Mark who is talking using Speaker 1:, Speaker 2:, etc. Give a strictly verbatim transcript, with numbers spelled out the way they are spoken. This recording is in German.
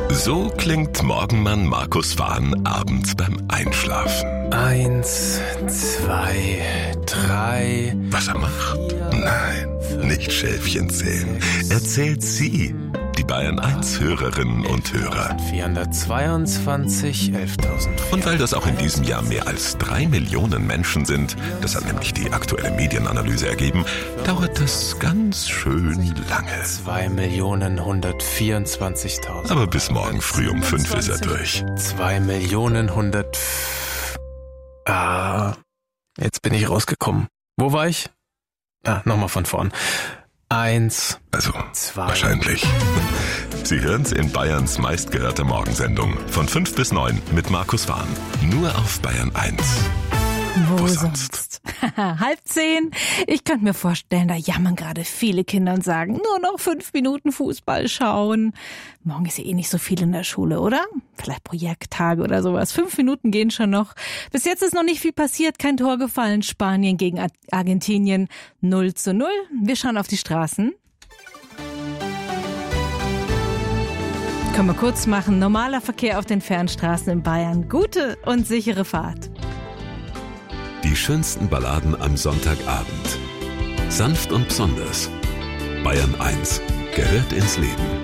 Speaker 1: So klingt Morgenmann Markus Fahn abends beim Einschlafen.
Speaker 2: Eins, zwei, drei.
Speaker 1: Was er macht? Nein, nicht Schäfchen zählen. Er zählt sie, die Bayern eins Hörerinnen und Hörer.
Speaker 2: vierhundertzweiundzwanzig, elftausend.
Speaker 1: Und weil das auch in diesem Jahr mehr als drei Millionen Menschen sind, das hat nämlich die aktuelle Medienanalyse ergeben, dauert das ganz schön lange.
Speaker 2: zwei Millionen hundertvierundzwanzigtausend.
Speaker 1: Aber bis morgen früh um fünf ist er durch.
Speaker 2: zwei Millionen hundert... Ah, jetzt bin ich rausgekommen. Wo war ich? Ah, nochmal von vorn. Eins,
Speaker 1: Also,
Speaker 2: zwei.
Speaker 1: wahrscheinlich. Sie hören's in Bayerns meistgehörter Morgensendung. Von fünf bis neun mit Markus Fahn. Nur auf Bayern eins.
Speaker 3: Wo,
Speaker 1: Wo
Speaker 3: sonst?
Speaker 1: sonst?
Speaker 3: Halb zehn. Ich könnte mir vorstellen, da jammern gerade viele Kinder und sagen, nur noch fünf Minuten Fußball schauen. Morgen ist ja eh nicht so viel in der Schule, oder? Vielleicht Projekttage oder sowas. Fünf Minuten gehen schon noch. Bis jetzt ist noch nicht viel passiert, kein Tor gefallen. Spanien gegen Argentinien null zu null. Wir schauen auf die Straßen. Können wir kurz machen. Normaler Verkehr auf den Fernstraßen in Bayern. Gute und sichere Fahrt.
Speaker 4: Die schönsten Balladen am Sonntagabend. Sanft und besonders. Bayern eins gehört ins Leben.